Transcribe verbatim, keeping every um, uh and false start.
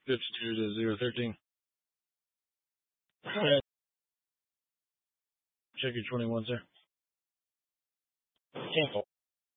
fifty-two to zero thirteen. Check your twenty-one, sir. Cancel.